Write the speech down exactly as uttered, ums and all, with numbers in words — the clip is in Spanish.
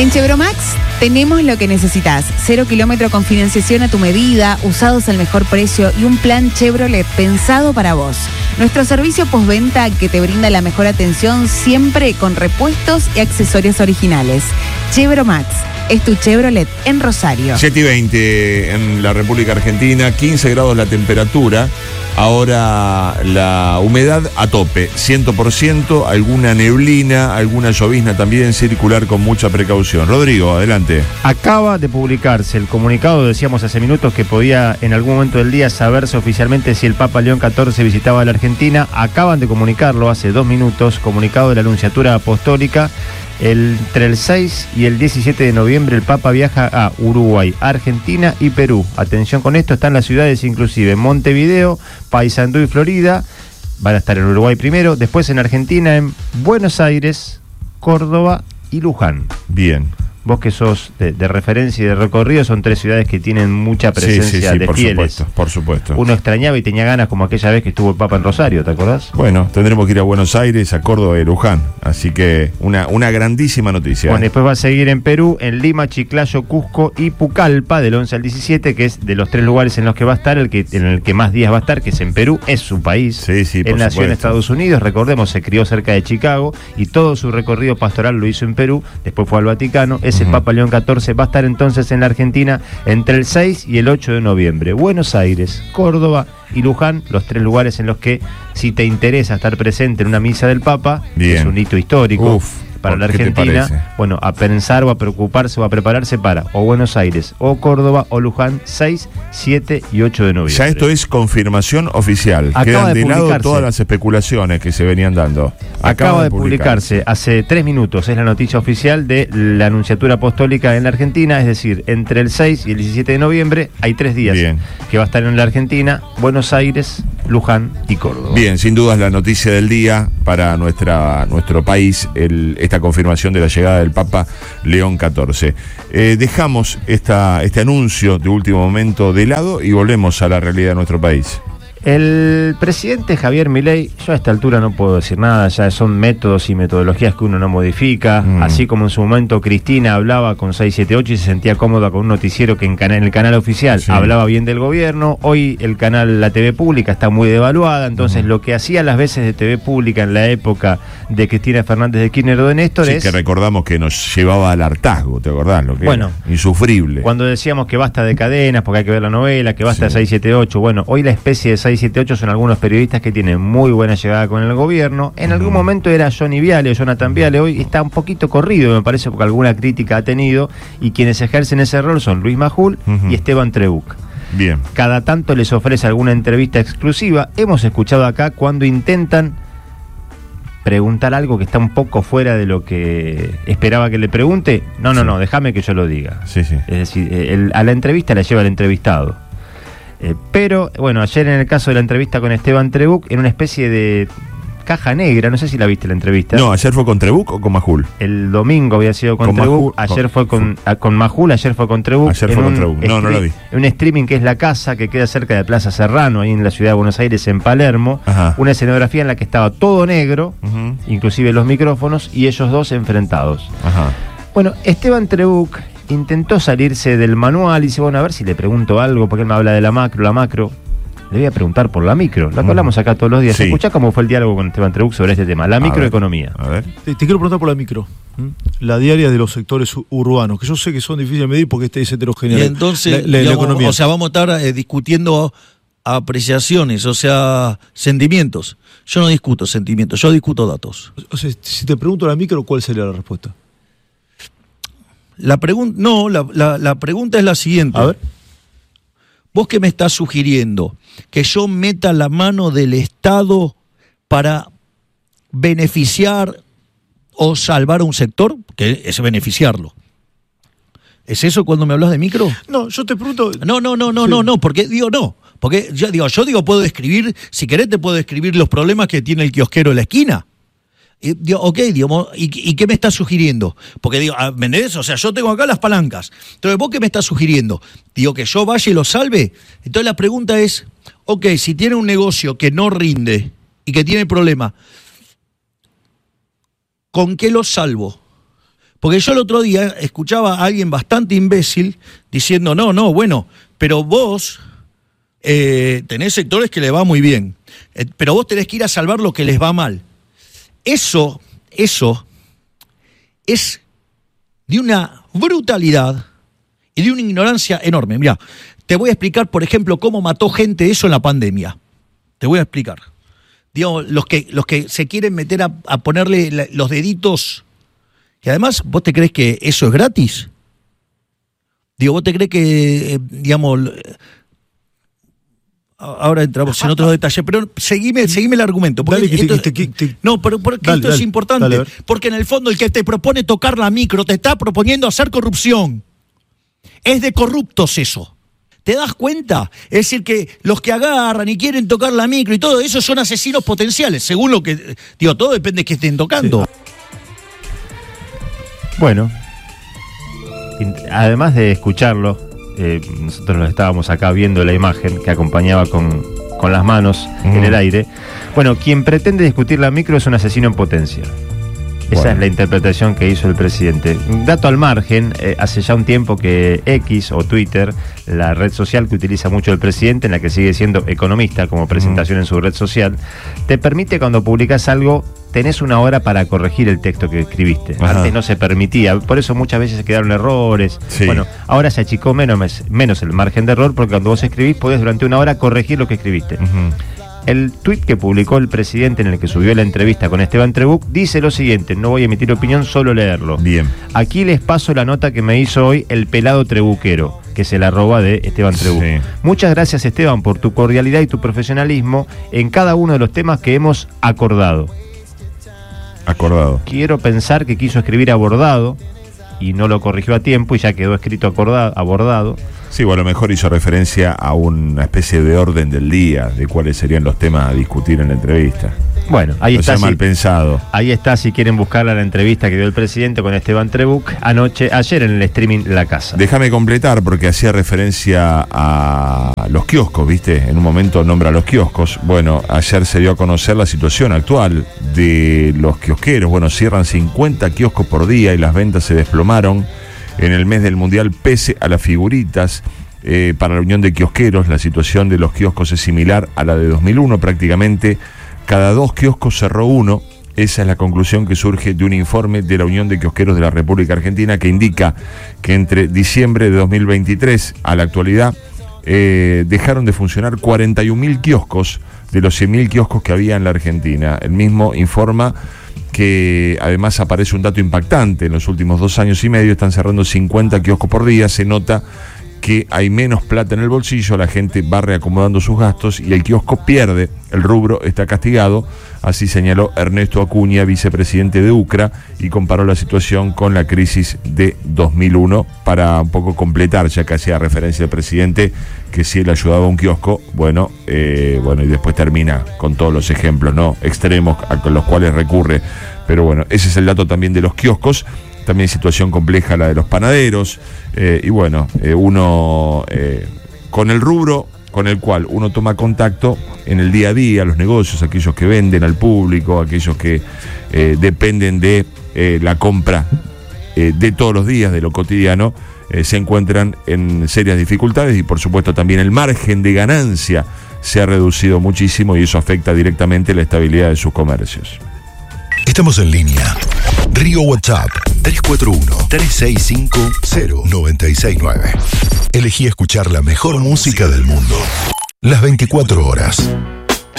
En Chevromax tenemos lo que necesitas. Cero kilómetro con financiación a tu medida, usados al mejor precio y un plan Chevrolet pensado para vos. Nuestro servicio postventa que te brinda la mejor atención siempre con repuestos y accesorios originales. Chevromax es tu Chevrolet en Rosario. siete y veinte en la República Argentina, quince grados la temperatura. Ahora la humedad a tope, cien por ciento, alguna neblina, alguna llovizna también, circular con mucha precaución. Rodrigo, adelante. Acaba de publicarse el comunicado, decíamos hace minutos que podía en algún momento del día saberse oficialmente si el Papa León catorce visitaba la Argentina. Acaban de comunicarlo hace dos minutos, comunicado de la Anunciatura Apostólica. El, entre el seis y el diecisiete de noviembre el Papa viaja a Uruguay, Argentina y Perú. Atención con esto, están las ciudades inclusive Montevideo, Paysandú y Florida. Van a estar en Uruguay primero, después en Argentina, en Buenos Aires, Córdoba y Luján. Bien. Vos que sos de, de referencia y de recorrido, son tres ciudades que tienen mucha presencia sí, sí, sí, de por fieles. Supuesto, por supuesto. Uno extrañaba y tenía ganas como aquella vez que estuvo el Papa en Rosario, ¿te acordás? Bueno, tendremos que ir a Buenos Aires, a Córdoba y Luján. Así que una, una grandísima noticia. Bueno, ¿eh? después va a seguir en Perú, en Lima, Chiclayo, Cusco y Pucallpa, del once al diecisiete, que es de los tres lugares en los que va a estar, el que en el que más días va a estar, que es en Perú, es su país. Sí, sí, por Él nació supuesto. en Estados Unidos, recordemos, se crió cerca de Chicago y todo su recorrido pastoral lo hizo en Perú, después fue al Vaticano. Ese uh-huh. Papa León catorce va a estar entonces en la Argentina entre el seis y el ocho de noviembre. Buenos Aires, Córdoba y Luján, los tres lugares en los que, si te interesa estar presente en una misa del Papa, Bien. Es un hito histórico. Uf. Para la ¿Qué te Argentina, parece? bueno, a pensar o a preocuparse o a prepararse para o Buenos Aires, o Córdoba, o Luján, seis, siete y ocho de noviembre. Ya esto es confirmación oficial. Acaba Quedan de de, lado publicarse. todas las especulaciones que se venían dando. Acaba, Acaba de publicarse. publicarse hace tres minutos, es la noticia oficial de la Anunciatura Apostólica en la Argentina, es decir, entre el seis y el diecisiete de noviembre hay tres días Bien. que va a estar en la Argentina, Buenos Aires, Luján y Córdoba. Bien, sin duda es la noticia del día para nuestra, nuestro país, el, esta confirmación de la llegada del Papa León catorce. Eh, dejamos esta, este anuncio de último momento de lado y volvemos a la realidad de nuestro país. El presidente Javier Milei, yo a esta altura no puedo decir nada, ya son métodos y metodologías que uno no modifica, mm. así como en su momento Cristina hablaba con seiscientos setenta y ocho y se sentía cómoda con un noticiero que en, cana- en el canal oficial sí. hablaba bien del gobierno. Hoy el canal, la T V pública está muy devaluada, entonces mm. lo que hacía las veces de T V pública en la época de Cristina Fernández de Kirchner o de Néstor sí, es... que recordamos que nos llevaba al hartazgo, ¿te acordás? Lo que bueno, era insufrible. Cuando decíamos que basta de cadenas porque hay que ver la novela, que basta sí. de seiscientos setenta y ocho, bueno, hoy la especie de seiscientos setenta y ocho son algunos periodistas que tienen muy buena llegada con el gobierno. En uh-huh. algún momento era Johnny Viale o Jonathan Viale, hoy está un poquito corrido, me parece, porque alguna crítica ha tenido, y quienes ejercen ese rol son Luis Majul uh-huh. y Esteban Trebuch. Bien. Cada tanto les ofrece alguna entrevista exclusiva. Hemos escuchado acá cuando intentan preguntar algo que está un poco fuera de lo que esperaba que le pregunte. No, no, sí. no, déjame que yo lo diga. Sí, sí. Es decir, el, a la entrevista la lleva el entrevistado. Eh, pero, bueno, ayer en el caso de la entrevista con Esteban Trebuch, en una especie de caja negra, no sé si la viste la entrevista. No, ¿ayer fue con Trebuch o con Majul? El domingo había sido con, con Trebuch, Majul, ayer con, fue con, fue. con Majul, ayer fue con Trebuch. Ayer fue con Trebuch, no, no lo vi. En un streaming que es La Casa, que queda cerca de Plaza Serrano, ahí en la ciudad de Buenos Aires, en Palermo. Ajá. Una escenografía en la que estaba todo negro, uh-huh. inclusive los micrófonos, y ellos dos enfrentados. Ajá. Bueno, Esteban Trebuch intentó salirse del manual y dice, bueno, a ver si le pregunto algo, porque él me habla de la macro, la macro. Le voy a preguntar por la micro, la que hablamos acá todos los días. Sí. Escuchá cómo fue el diálogo con Esteban Trebuch sobre este tema, la microeconomía. A ver. Te, te quiero preguntar por la micro. ¿Mm? La diaria de los sectores urbanos, que yo sé que son difíciles de medir porque este es heterogéneo. Y entonces, la, la, digamos, la economía. O sea, vamos a estar eh, discutiendo apreciaciones, o sea, sentimientos. Yo no discuto sentimientos, yo discuto datos. O sea, si te pregunto la micro, ¿cuál sería la respuesta? La pregunta, no, la, la, la pregunta es la siguiente. A ver. ¿Vos qué me estás sugiriendo? ¿Que yo meta la mano del Estado para beneficiar o salvar a un sector? Que es beneficiarlo. ¿Es eso cuando me hablas de micro? No, yo te pregunto... No, no, no, no, sí. no, no, porque digo no. Porque yo digo, yo digo, puedo describir, si querés te puedo describir los problemas que tiene el kiosquero en la esquina. Y, digo, ok, digamos, ¿y, ¿y qué me estás sugiriendo? Porque digo, ¿me entendés? O sea, yo tengo acá las palancas. Entonces, ¿vos qué me estás sugiriendo? Digo, ¿que yo vaya y lo salve? Entonces la pregunta es, ok, si tiene un negocio que no rinde y que tiene problema, ¿con qué lo salvo? Porque yo el otro día escuchaba a alguien bastante imbécil diciendo, no, no, bueno, pero vos eh, tenés sectores que les va muy bien, eh, pero vos tenés que ir a salvar lo que les va mal. Eso, eso es de una brutalidad y de una ignorancia enorme. Mirá, te voy a explicar, por ejemplo, cómo mató gente eso en la pandemia. Te voy a explicar. Digamos, los que, los que se quieren meter a, a ponerle la, los deditos. Y además, ¿vos te crees que eso es gratis? Digo, ¿vos te crees que, eh, digamos, ahora entramos en otros detalles, pero seguime, seguime el argumento. Porque Dale, que esto, te, que te, que, no, pero porque dale, esto dale, es importante. dale, porque en el fondo el que te propone tocar la micro te está proponiendo hacer corrupción. Es de corruptos eso. ¿Te das cuenta? Es decir, que los que agarran y quieren tocar la micro y todo eso son asesinos potenciales, según lo que... Digo, todo depende de que estén tocando. Sí. Bueno, además de escucharlo, eh, nosotros lo estábamos acá viendo la imagen que acompañaba con, con las manos mm. en el aire. Bueno, quien pretende discutir la micro es un asesino en potencia. Esa bueno. es la interpretación que hizo el presidente. Un dato al margen, eh, hace ya un tiempo que X o Twitter, la red social que utiliza mucho el presidente, en la que sigue siendo economista como presentación mm. en su red social, te permite cuando publicas algo, tenés una hora para corregir el texto que escribiste. Ajá. Antes no se permitía, por eso muchas veces se quedaron errores. Sí. Bueno, ahora se achicó menos, menos el margen de error, porque cuando vos escribís podés durante una hora corregir lo que escribiste. Uh-huh. El tuit que publicó el presidente en el que subió la entrevista con Esteban Trebuch dice lo siguiente, no voy a emitir opinión, solo leerlo. Bien. Aquí les paso la nota que me hizo hoy el pelado trebuquero, que se la roba de Esteban Trebuch. Sí. Muchas gracias, Esteban, por tu cordialidad y tu profesionalismo en cada uno de los temas que hemos acordado. Acordado. Quiero pensar que quiso escribir abordado y no lo corrigió a tiempo y ya quedó escrito acordado, abordado. Sí, o a lo mejor hizo referencia a una especie de orden del día, de cuáles serían los temas a discutir en la entrevista. Bueno, ahí no está. Sea mal si, pensado. Ahí está, si quieren buscarla, la entrevista que dio el presidente con Esteban Trebuch anoche, ayer en el streaming La Casa. Déjame completar, porque hacía referencia a los kioscos, ¿viste? En un momento nombra los kioscos. Bueno, ayer se dio a conocer la situación actual de los kiosqueros. Bueno, cierran cincuenta kioscos por día y las ventas se desplomaron en el mes del Mundial, pese a las figuritas. Eh, para la Unión de Kiosqueros, la situación de los kioscos es similar a la de dos mil uno, prácticamente cada dos kioscos cerró uno. Esa es la conclusión que surge de un informe de la Unión de Kiosqueros de la República Argentina, que indica que entre diciembre de dos mil veintitrés a la actualidad eh, dejaron de funcionar cuarenta y un mil kioscos de los cien mil kioscos que había en la Argentina. El mismo informa que además aparece un dato impactante: en los últimos dos años y medio están cerrando cincuenta kioscos por día. Se nota que hay menos plata en el bolsillo, la gente va reacomodando sus gastos y el kiosco pierde, el rubro está castigado. Así señaló Ernesto Acuña, vicepresidente de UCRA, y comparó la situación con la crisis de dos mil uno para un poco completar, ya que hacía referencia el presidente que si él ayudaba a un kiosco, bueno, eh, bueno, y después termina con todos los ejemplos, ¿no?, extremos a los cuales recurre. Pero bueno, ese es el dato también de los kioscos. También situación compleja la de los panaderos, eh, y bueno, eh, uno eh, con el rubro con el cual uno toma contacto en el día a día, los negocios, aquellos que venden al público, aquellos que eh, dependen de eh, la compra eh, de todos los días, de lo cotidiano, eh, se encuentran en serias dificultades y por supuesto también el margen de ganancia se ha reducido muchísimo y eso afecta directamente la estabilidad de sus comercios. Estamos en línea. Río WhatsApp tres cuatro uno, tres seis cinco, cero nueve seis nueve. Elegí escuchar la mejor música del mundo las veinticuatro horas.